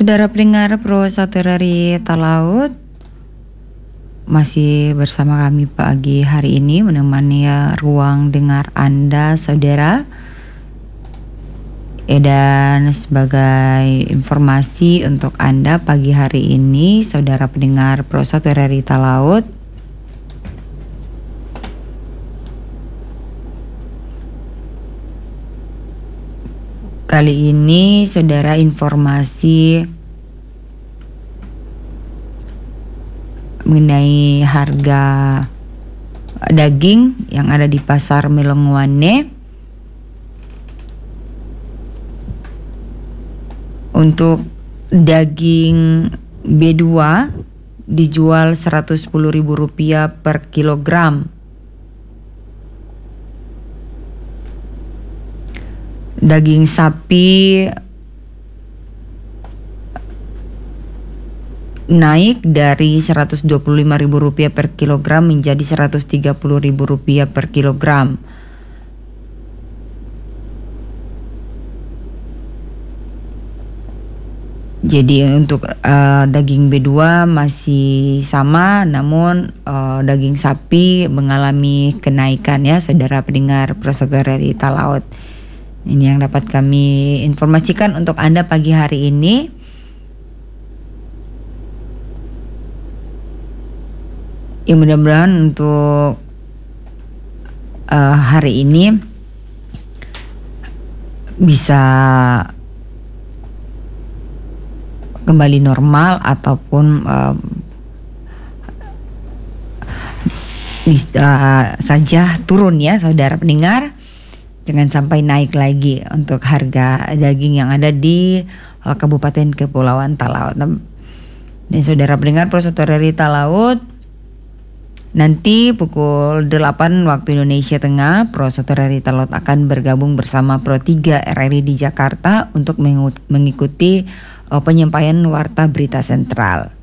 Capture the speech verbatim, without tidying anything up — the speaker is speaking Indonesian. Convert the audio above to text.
Saudara pendengar Pro satu dari Talaut, masih bersama kami pagi hari ini menemani ruang dengar Anda, saudara. Dan sebagai informasi untuk Anda pagi hari ini, saudara pendengar Pro satu dari Talaut, kali ini saudara informasi mengenai harga daging yang ada di pasar Melongwane. Untuk daging B dua dijual seratus sepuluh ribu rupiah per kilogram. Daging sapi naik dari seratus dua puluh lima ribu rupiah per kilogram menjadi seratus tiga puluh ribu rupiah per kilogram. Jadi untuk uh, daging B dua masih sama, namun uh, daging sapi mengalami kenaikan ya, saudara pendengar Pro satu dari Talaut. Ini yang dapat kami informasikan untuk Anda pagi hari ini. Ya, mudah-mudahan untuk uh, hari ini bisa kembali normal ataupun uh, bisa saja turun ya, saudara pendengar. Jangan sampai naik lagi untuk harga daging yang ada di uh, Kabupaten Kepulauan Talaut. Dan saudara pendengar Pro satu dari Talaut, nanti pukul delapan waktu Indonesia Tengah, Pro satu dari Talaut akan bergabung bersama Pro tiga R R I di Jakarta untuk mengikuti uh, penyampaian warta berita sentral.